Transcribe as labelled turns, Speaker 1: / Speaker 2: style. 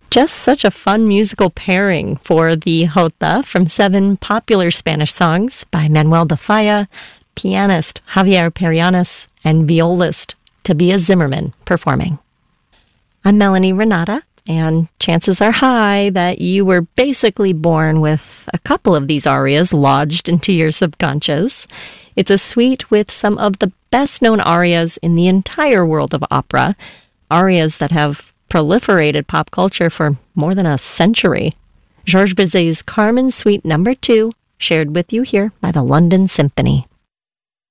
Speaker 1: Just such a fun musical pairing for the Jota from 7 popular Spanish songs by Manuel de Falla, pianist Javier Perianes, and violist Tobias Zimmerman performing. I'm Melanie Renata, and chances are high that you were basically born with a couple of these arias lodged into your subconscious. It's a suite with some of the best-known arias in the entire world of opera, arias that have proliferated pop culture for more than a century. Georges Bizet's Carmen Suite No. 2, shared with you here by the London Symphony.